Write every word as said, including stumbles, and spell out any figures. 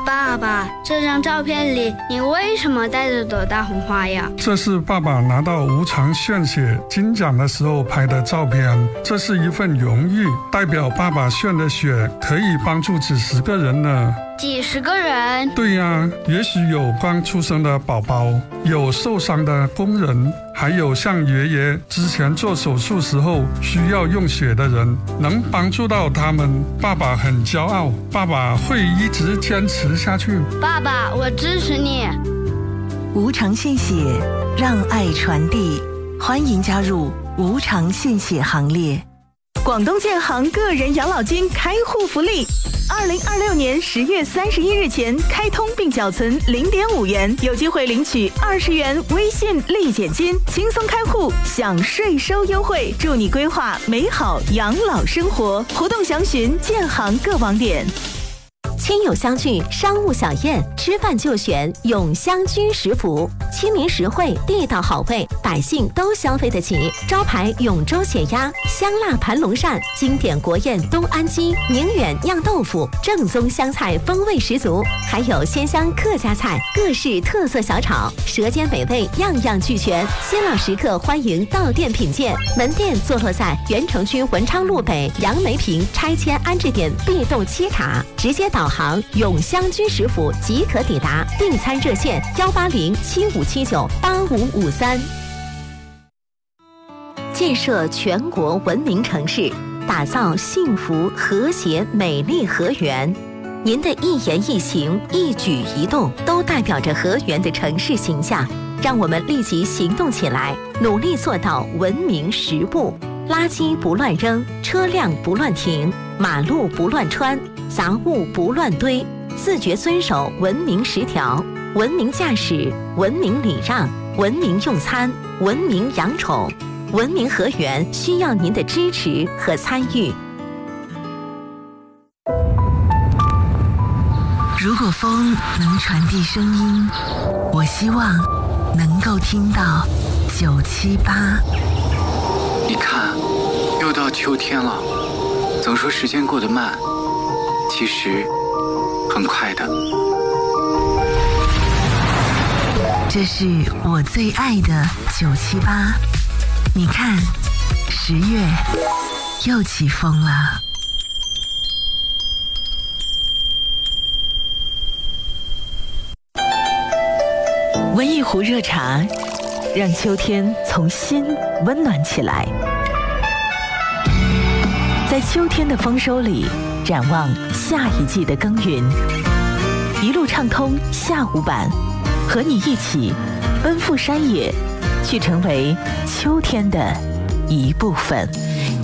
爸爸，这张照片里你为什么带着朵大红花呀？ 这是爸爸拿到无偿献血金奖的时候拍的照片，这是一份荣誉，代表爸爸献的血可以帮助几十个人呢。 几十个人？ 对呀，也许有刚出生的宝宝，有受伤的工人，还有像爷爷之前做手术时候需要用血的人，能帮助到他们，爸爸很骄傲，爸爸会一直坚持下去。 爸爸，我支持你。 无偿献血，让爱传递，欢迎加入无偿献血行列。广东建行个人养老金开户福利，二零二六年十月三十一日前开通并缴存零点五元，有机会领取二十元微信立减金，轻松开户享税收优惠，助你规划美好养老生活。活动详询建行各网点。 亲友相聚，商务小宴，吃饭就选永香居食府，亲民实惠，地道好味，百姓都消费得起。招牌永州血鸭、香辣盘龙鳝，经典国宴东安鸡、宁远酿豆腐，正宗湘菜风味十足，还有鲜香客家菜，各式特色小炒，舌尖美味样样俱全。新老食客欢迎到店品鉴，门店坐落在原城区文昌路北杨梅坪拆迁安置点 B 栋七塔，直接导航永香居食府即可抵达，订餐热线幺八零七五七九八五五三。建设全国文明城市，打造幸福和谐美丽河源。您的一言一行、一举一动，都代表着河源的城市形象。让我们立即行动起来，努力做到文明实步。垃圾不乱扔，车辆不乱停，马路不乱穿，杂物不乱堆，自觉遵守文明十条，文明驾驶，文明礼让，文明用餐，文明养宠。文明河源需要您的支持和参与。 如果风能传递声音，我希望能够听到九七八。 你看，又到秋天了，总说时间过得慢，其实很快的。 这是我最爱的九七八，你看，十月又起风了。温一壶热茶，让秋天从心温暖起来。在秋天的丰收里，展望下一季的耕耘，一路畅通下午版，和你一起奔赴山野，去成为秋天的一部分。